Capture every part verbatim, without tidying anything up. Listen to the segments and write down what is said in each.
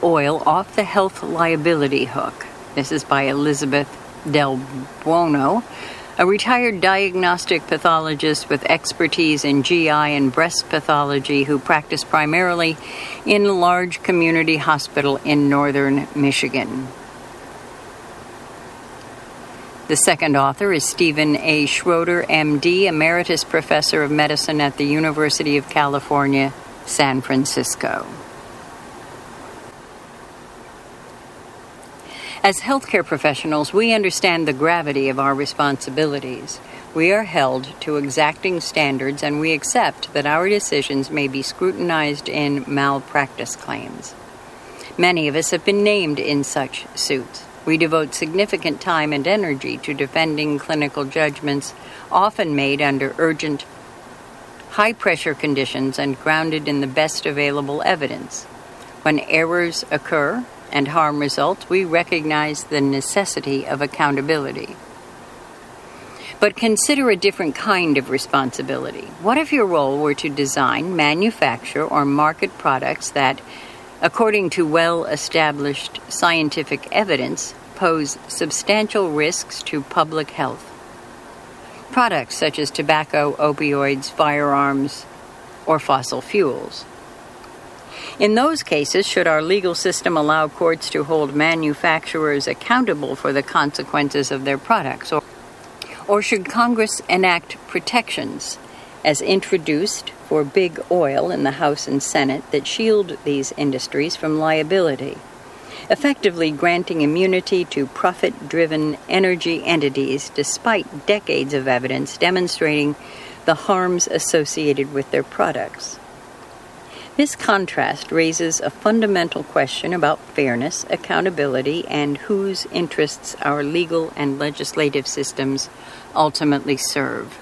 Oil off the health liability hook. This is by Elizabeth Del Buono, a retired diagnostic pathologist with expertise in G I and breast pathology who practiced primarily in a large community hospital in northern Michigan. The second author is Stephen A. Schroeder, M D, Emeritus Professor of Medicine at the University of California, San Francisco. As healthcare professionals, we understand the gravity of our responsibilities. We are held to exacting standards, and we accept that our decisions may be scrutinized in malpractice claims. Many of us have been named in such suits. We devote significant time and energy to defending clinical judgments, often made under urgent, high-pressure conditions and grounded in the best available evidence. When errors occur and harm results, we recognize the necessity of accountability. But consider a different kind of responsibility. What if your role were to design, manufacture, or market products that, according to well-established scientific evidence, pose substantial risks to public health? Products such as tobacco, opioids, firearms, or fossil fuels. In those cases, should our legal system allow courts to hold manufacturers accountable for the consequences of their products? Or, or should Congress enact protections as introduced for big oil in the House and Senate that shield these industries from liability, effectively granting immunity to profit-driven energy entities despite decades of evidence demonstrating the harms associated with their products? This contrast raises a fundamental question about fairness, accountability, and whose interests our legal and legislative systems ultimately serve.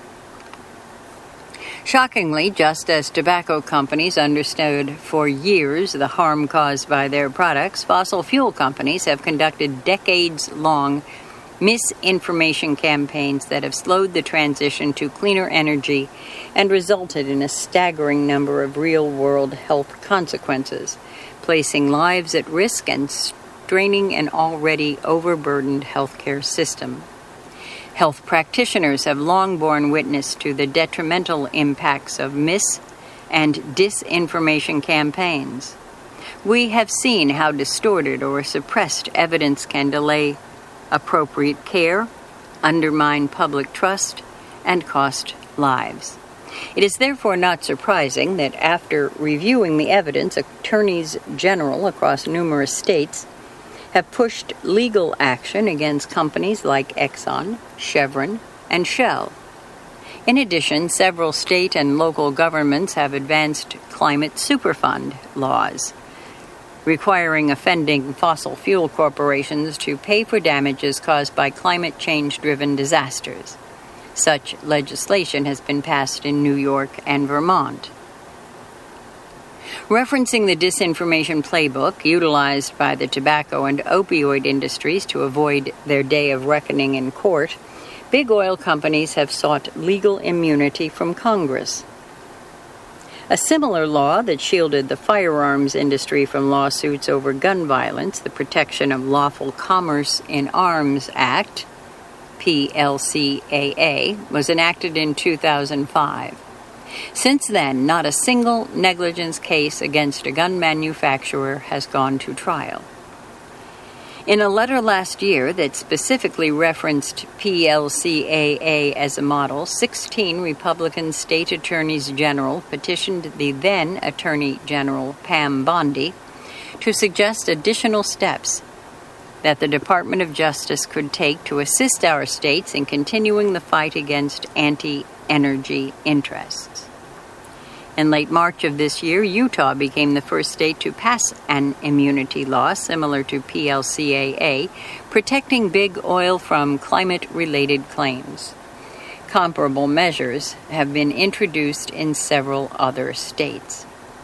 Shockingly, just as tobacco companies understood for years the harm caused by their products, fossil fuel companies have conducted decades-long misinformation campaigns that have slowed the transition to cleaner energy and resulted in a staggering number of real-world health consequences, placing lives at risk and straining an already overburdened healthcare system. Health practitioners have long borne witness to the detrimental impacts of mis- and disinformation campaigns. We have seen how distorted or suppressed evidence can delay appropriate care, undermine public trust, and cost lives. It is therefore not surprising that after reviewing the evidence, attorneys general across numerous states have pushed legal action against companies like Exxon, Chevron, and Shell. In addition, several state and local governments have advanced climate superfund laws, requiring offending fossil fuel corporations to pay for damages caused by climate change-driven disasters. Such legislation has been passed in New York and Vermont. Referencing the disinformation playbook utilized by the tobacco and opioid industries to avoid their day of reckoning in court, big oil companies have sought legal immunity from Congress. A similar law that shielded the firearms industry from lawsuits over gun violence, the Protection of Lawful Commerce in Arms Act, P L C A A, was enacted in two thousand five. Since then, not a single negligence case against a gun manufacturer has gone to trial. In a letter last year that specifically referenced P L C A A as a model, sixteen Republican state attorneys general petitioned the then Attorney General Pam Bondi to suggest additional steps that the Department of Justice could take to assist our states in continuing the fight against anti-energy interests. In late March of this year, Utah became the first state to pass an immunity law similar to P L C A A, protecting big oil from climate-related claims. Comparable measures have been introduced in several other states.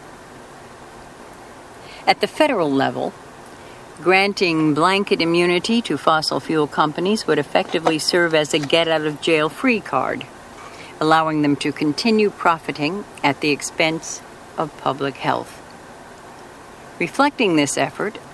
At the federal level, granting blanket immunity to fossil fuel companies would effectively serve as a get-out-of-jail-free card, allowing them to continue profiting at the expense of public health. Reflecting this effort,